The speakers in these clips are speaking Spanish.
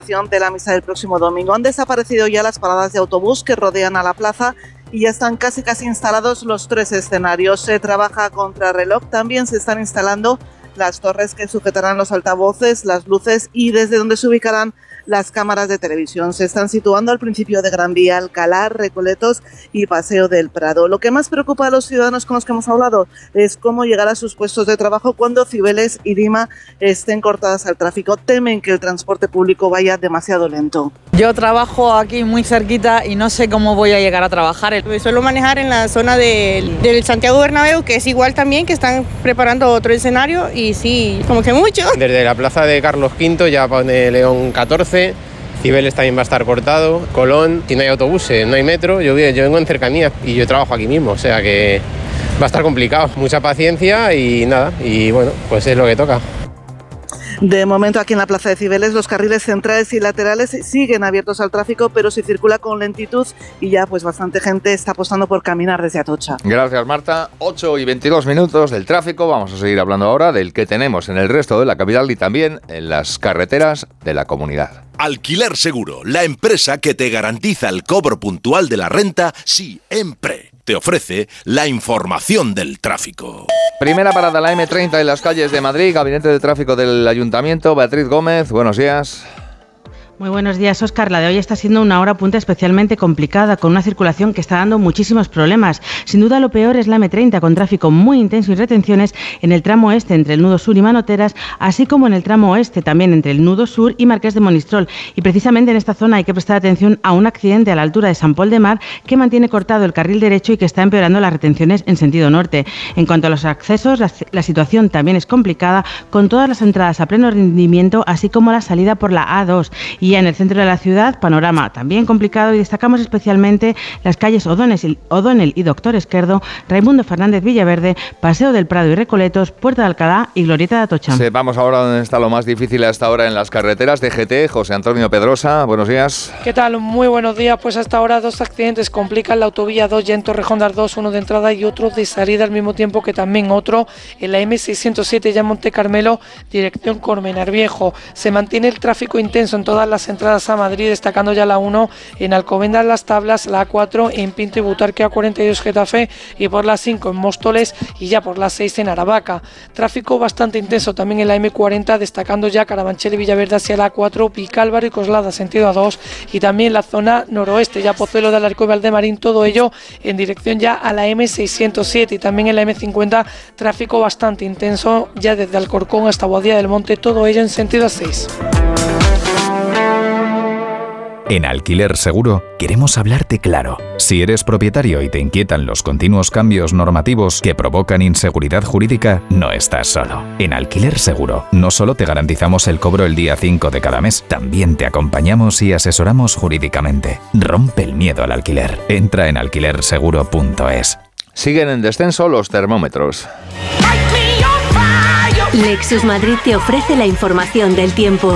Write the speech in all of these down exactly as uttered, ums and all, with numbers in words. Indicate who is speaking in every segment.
Speaker 1: de la misa del próximo domingo. Han desaparecido ya las paradas de autobús que rodean a la plaza y ya están casi casi instalados los tres escenarios. Se trabaja a contrarreloj, también se están instalando las torres que sujetarán los altavoces, las luces y desde donde se ubicarán las cámaras de televisión. Se están situando al principio de Gran Vía, Alcalá, Recoletos y Paseo del Prado. Lo que más preocupa a los ciudadanos con los que hemos hablado es cómo llegar a sus puestos de trabajo cuando Cibeles y Lima estén cortadas al tráfico. Temen que el transporte público vaya demasiado lento.
Speaker 2: Yo trabajo aquí muy cerquita y no sé cómo voy a llegar a trabajar.
Speaker 3: Me suelo manejar en la zona del, del Santiago Bernabéu, que es igual también, que están preparando otro escenario y sí, como que mucho.
Speaker 4: Desde la plaza de Carlos quinto ya pone León catorce. Cibeles también va a estar cortado, Colón, si no hay autobuses, no hay metro, yo, yo vengo en cercanía y yo trabajo aquí mismo, o sea que va a estar complicado, mucha paciencia y nada, y bueno, pues es lo que toca.
Speaker 1: De momento aquí en la plaza de Cibeles los carriles centrales y laterales siguen abiertos al tráfico, pero se circula con lentitud y ya pues bastante gente está apostando por caminar desde Atocha.
Speaker 5: Gracias, Marta. ocho y veintidós minutos del tráfico. Vamos a seguir hablando ahora del que tenemos en el resto de la capital y también en las carreteras de la comunidad.
Speaker 6: Alquiler Seguro, la empresa que te garantiza el cobro puntual de la renta siempre. Te ofrece la información del tráfico.
Speaker 5: Primera parada, la eme treinta en las calles de Madrid, Gabinete de Tráfico del Ayuntamiento. Beatriz Gómez, buenos días.
Speaker 7: Muy buenos días, Óscar. La de hoy está siendo una hora punta especialmente complicada, con una circulación que está dando muchísimos problemas. Sin duda lo peor es la eme treinta, con tráfico muy intenso y retenciones en el tramo este entre el nudo sur y Manoteras, así como en el tramo oeste también entre el nudo sur y Marqués de Monistrol. Y precisamente en esta zona hay que prestar atención a un accidente a la altura de San Pol de Mar que mantiene cortado el carril derecho y que está empeorando las retenciones en sentido norte. En cuanto a los accesos, la, la situación también es complicada, con todas las entradas a pleno rendimiento, así como la salida por la A dos. Y en el centro de la ciudad, panorama también complicado, y destacamos especialmente las calles O'Donnell y Doctor Esquerdo, Raimundo Fernández Villaverde, Paseo del Prado y Recoletos, Puerta de Alcalá y Glorieta de Atocha.
Speaker 5: Sí, vamos ahora donde está lo más difícil hasta ahora en las carreteras. D G T, José Antonio Pedrosa, buenos días.
Speaker 8: ¿Qué tal? Muy buenos días. Pues hasta ahora dos accidentes complican la autovía dos ya en Torrejón de Ardoz, uno de entrada y otro de salida, al mismo tiempo que también otro en la eme seiscientos siete ya en Monte Carmelo, dirección Colmenar Viejo. Se mantiene el tráfico intenso en todas las entradas a Madrid, destacando ya la uno en Alcobendas Las Tablas, la A cuatro en Pinto y Butarque, A cuarenta y dos Getafe y por la cinco en Móstoles y ya por la seis en Aravaca. Tráfico bastante intenso también en la eme cuarenta, destacando ya Carabanchel y Villaverde hacia la A cuatro, Vicálvaro y Coslada sentido A dos y también la zona noroeste, ya Pozuelo de Alarcón y Valdemarín, todo ello en dirección ya a la eme seiscientos siete y también en la eme cincuenta tráfico bastante intenso ya desde Alcorcón hasta Boadilla del Monte, todo ello en sentido A seis.
Speaker 9: En Alquiler Seguro queremos hablarte claro. Si eres propietario y te inquietan los continuos cambios normativos que provocan inseguridad jurídica, no estás solo. En Alquiler Seguro no solo te garantizamos el cobro el día cinco de cada mes, también te acompañamos y asesoramos jurídicamente. Rompe el miedo al alquiler. Entra en alquiler seguro punto es.
Speaker 5: Siguen en descenso los termómetros.
Speaker 10: Lexus Madrid te ofrece la información del tiempo.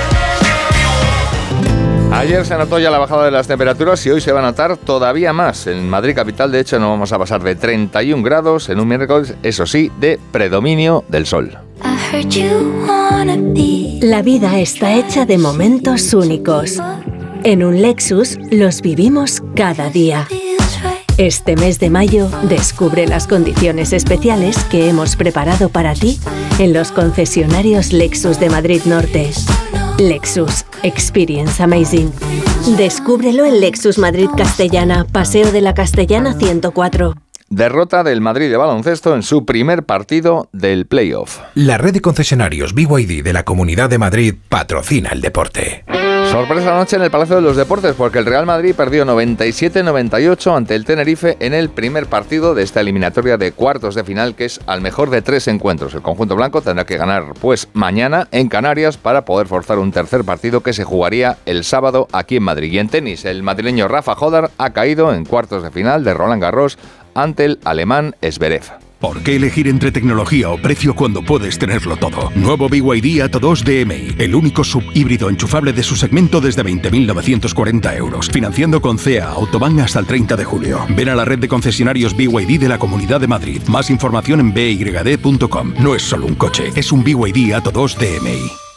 Speaker 5: Ayer se notó ya la bajada de las temperaturas y hoy se va a notar todavía más. En Madrid capital, de hecho, no vamos a pasar de treinta y un grados en un miércoles, eso sí, de predominio del sol.
Speaker 10: La vida está hecha de momentos únicos. En un Lexus los vivimos cada día. Este mes de mayo, descubre las condiciones especiales que hemos preparado para ti en los concesionarios Lexus de Madrid Norte. Lexus. Experience Amazing. Descúbrelo en Lexus Madrid Castellana, Paseo de la Castellana ciento cuatro.
Speaker 5: Derrota del Madrid de baloncesto en su primer partido del playoff.
Speaker 11: La red de concesionarios B Y D de la Comunidad de Madrid patrocina el deporte.
Speaker 5: Sorpresa anoche en el Palacio de los Deportes porque el Real Madrid perdió noventa y siete noventa y ocho ante el Tenerife en el primer partido de esta eliminatoria de cuartos de final, que es al mejor de tres encuentros. El conjunto blanco tendrá que ganar pues mañana en Canarias para poder forzar un tercer partido que se jugaría el sábado aquí en Madrid. Y en tenis, el madrileño Rafa Jodar ha caído en cuartos de final de Roland Garros ante el alemán Zverev.
Speaker 12: ¿Por qué elegir entre tecnología o precio cuando puedes tenerlo todo? Nuevo B Y D Atto dos D M I, el único subhíbrido enchufable de su segmento desde veinte mil novecientos cuarenta euros. Financiando con C E A Autobahn hasta el treinta de julio. Ven a la red de concesionarios B Y D de la Comunidad de Madrid. Más información en b y d punto com. No es solo un coche, es un B Y D Atto dos D M I.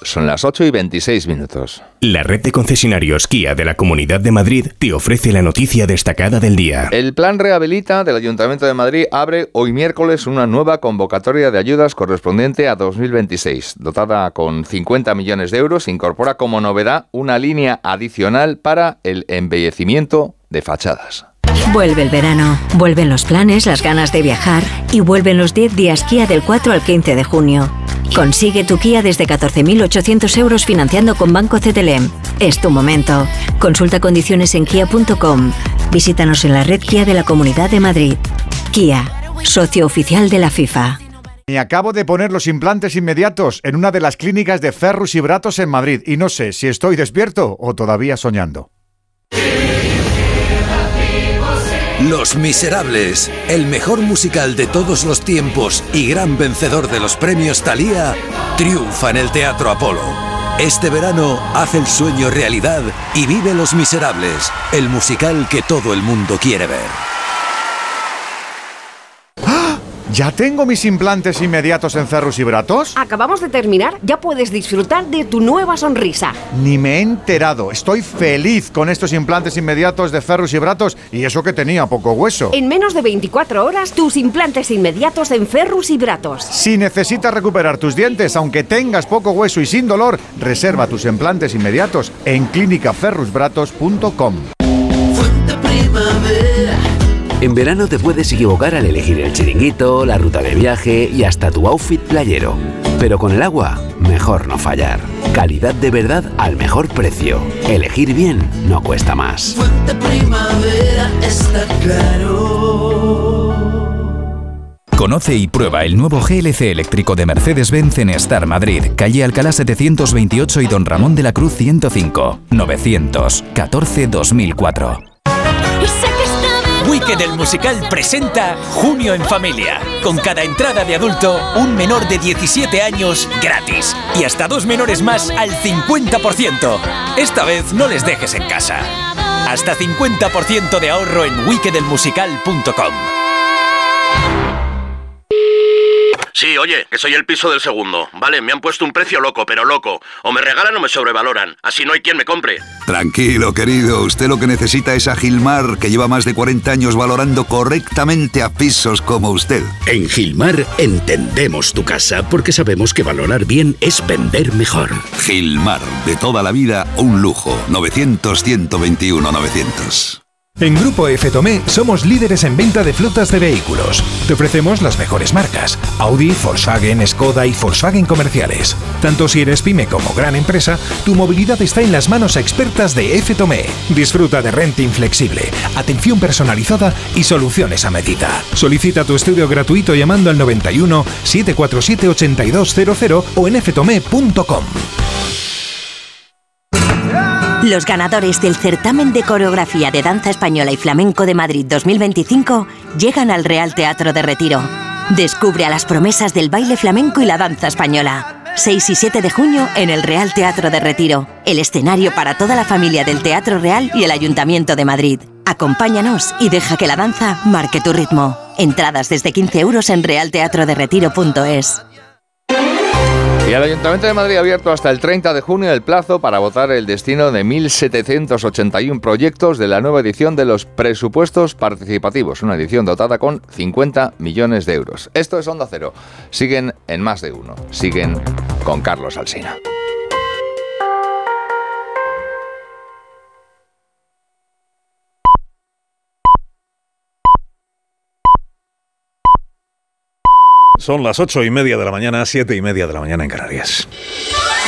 Speaker 5: Son las ocho y veintiséis minutos.
Speaker 13: La red de concesionarios Kia de la Comunidad de Madrid te ofrece la noticia destacada del día.
Speaker 5: El Plan Rehabilita del Ayuntamiento de Madrid abre hoy miércoles una nueva convocatoria de ayudas correspondiente a dos mil veintiséis. Dotada con cincuenta millones de euros, incorpora como novedad una línea adicional para el embellecimiento de fachadas.
Speaker 14: Vuelve el verano, vuelven los planes, las ganas de viajar y vuelven los diez días Kia del cuatro al quince de junio. Consigue tu Kia desde catorce mil ochocientos euros financiando con Banco C T L M. Es tu momento. Consulta condiciones en kia punto com. Visítanos en la red Kia de la Comunidad de Madrid. Kia, socio oficial de la FIFA.
Speaker 15: Me acabo de poner los implantes inmediatos en una de las clínicas de Ferrus y Bratos en Madrid y no sé si estoy despierto o todavía soñando.
Speaker 16: Los Miserables, el mejor musical de todos los tiempos y gran vencedor de los premios Thalía, triunfa en el Teatro Apolo. Este verano, haz el sueño realidad y vive Los Miserables, el musical que todo el mundo quiere ver.
Speaker 15: ¿Ya tengo mis implantes inmediatos en Ferrus y Bratos?
Speaker 17: Acabamos de terminar, ya puedes disfrutar de tu nueva sonrisa.
Speaker 15: Ni me he enterado, estoy feliz con estos implantes inmediatos de Ferrus y Bratos y eso que tenía poco hueso.
Speaker 17: En menos de veinticuatro horas, tus implantes inmediatos en Ferrus y Bratos.
Speaker 15: Si necesitas recuperar tus dientes, aunque tengas poco hueso y sin dolor, reserva tus implantes inmediatos en clínica ferrus bratos punto com.
Speaker 18: En verano te puedes equivocar al elegir el chiringuito, la ruta de viaje y hasta tu outfit playero. Pero con el agua, mejor no fallar. Calidad de verdad al mejor precio. Elegir bien no cuesta más.
Speaker 19: Fuente Primavera está claro.
Speaker 9: Conoce y prueba el nuevo G L C eléctrico de Mercedes-Benz en Star Madrid, calle Alcalá setecientos veintiocho y Don Ramón de la Cruz ciento cinco, novecientos catorce dos mil cuatro.
Speaker 20: Wicked el musical presenta Junio en Familia. Con cada entrada de adulto, un menor de diecisiete años gratis. Y hasta dos menores más al cincuenta por ciento. Esta vez no les dejes en casa. Hasta cincuenta por ciento de ahorro en wicked el musical punto com.
Speaker 21: Sí, oye, que soy el piso del segundo. Vale, me han puesto un precio loco, pero loco. O me regalan o me sobrevaloran. Así no hay quien me compre.
Speaker 22: Tranquilo, querido. Usted lo que necesita es a Gilmar, que lleva más de cuarenta años valorando correctamente a pisos como usted.
Speaker 23: En Gilmar entendemos tu casa porque sabemos que valorar bien es vender mejor.
Speaker 22: Gilmar, de toda la vida, un lujo. novecientos, ciento veintiuno, novecientos.
Speaker 11: En Grupo F Tomé somos líderes en venta de flotas de vehículos. Te ofrecemos las mejores marcas: Audi, Volkswagen, Skoda y Volkswagen comerciales. Tanto si eres pyme como gran empresa, tu movilidad está en las manos expertas de F Tomé. Disfruta de renting flexible, atención personalizada y soluciones a medida. Solicita tu estudio gratuito llamando al noventa y uno, setecientos cuarenta y siete, ochenta y dos cero cero o en f tomé punto com.
Speaker 14: Los ganadores del certamen de coreografía de danza española y flamenco de Madrid dos mil veinticinco llegan al Real Teatro de Retiro. Descubre a las promesas del baile flamenco y la danza española. seis y siete de junio en el Real Teatro de Retiro, el escenario para toda la familia del Teatro Real y el Ayuntamiento de Madrid. Acompáñanos y deja que la danza marque tu ritmo. Entradas desde quince euros en real teatro de retiro punto es.
Speaker 5: Y el Ayuntamiento de Madrid ha abierto hasta el treinta de junio el plazo para votar el destino de mil setecientos ochenta y uno proyectos de la nueva edición de los presupuestos participativos, una edición dotada con cincuenta millones de euros. Esto es Onda Cero. Siguen en Más de Uno. Siguen con Carlos Alsina.
Speaker 24: Son las ocho y media de la mañana, siete y media de la mañana en Canarias.